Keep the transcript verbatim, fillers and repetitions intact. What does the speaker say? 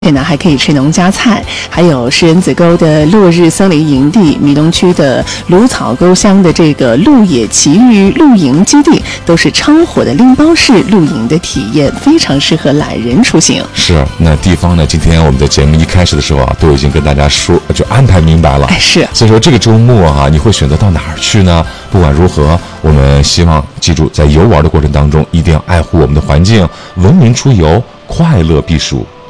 呢还可以吃农家菜，还有石人子沟的落日森林营地，米东区的芦草沟乡的这个鹿野奇遇露营基地，都是超火的拎包式露营的体验，非常适合懒人出行。 是，那地方呢？今天我们的节目一开始的时候啊，都已经跟大家说，就安排明白了。 哎，是。 所以说这个周末啊，你会选择到哪儿去呢？不管如何，我们希望记住，在游玩的过程当中，一定要爱护我们的环境，文明出游，快乐避暑。